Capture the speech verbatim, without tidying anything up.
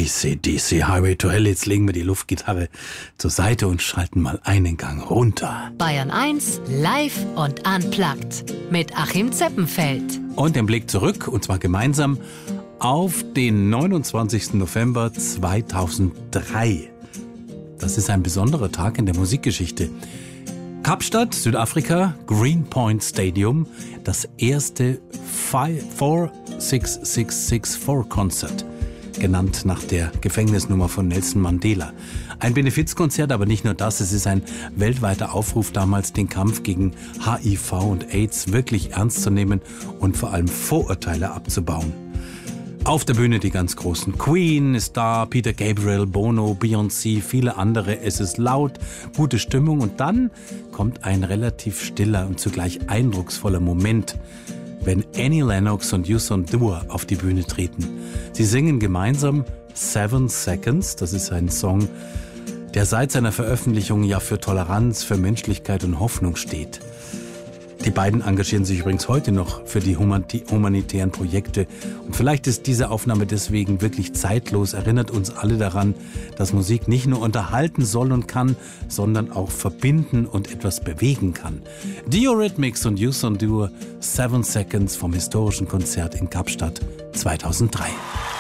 A C D C, Highway to Hell. Jetzt legen wir die Luftgitarre zur Seite und schalten mal einen Gang runter. Bayern eins, live und unplugged mit Achim Zeppenfeld. Und den Blick zurück, und zwar gemeinsam, auf den neunundzwanzigsten November zweitausenddrei. Das ist ein besonderer Tag in der Musikgeschichte. Kapstadt, Südafrika, Greenpoint Stadium, das erste vier six six six vier Konzert, genannt nach der Gefängnisnummer von Nelson Mandela. Ein Benefizkonzert, aber nicht nur das, es ist ein weltweiter Aufruf damals, den Kampf gegen H I V und AIDS wirklich ernst zu nehmen und vor allem Vorurteile abzubauen. Auf der Bühne die ganz großen. Queen ist da, Peter Gabriel, Bono, Beyoncé, viele andere. Es ist laut, gute Stimmung und dann kommt ein relativ stiller und zugleich eindrucksvoller Moment, wenn Annie Lennox und Youssou N'Dour auf die Bühne treten. Sie singen gemeinsam Seven Seconds, das ist ein Song, der seit seiner Veröffentlichung ja für Toleranz, für Menschlichkeit und Hoffnung steht. Die beiden engagieren sich übrigens heute noch für die humanitären Projekte. Und vielleicht ist diese Aufnahme deswegen wirklich zeitlos, erinnert uns alle daran, dass Musik nicht nur unterhalten soll und kann, sondern auch verbinden und etwas bewegen kann. Die Eurythmics und Youssou N'Dour, Seven Seconds vom historischen Konzert in Kapstadt zweitausenddrei.